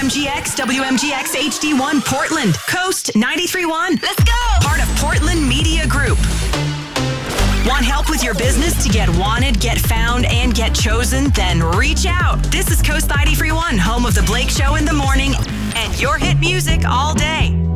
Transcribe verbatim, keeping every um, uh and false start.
M G X, W M G X H D one Portland, Coast ninety-three point one. Let's go! Part of Portland Media Group. Want help with your business to get wanted, get found, and get chosen? Then reach out. This is Coast ninety-three point one, home of The Blake Show in the morning and your hit music all day.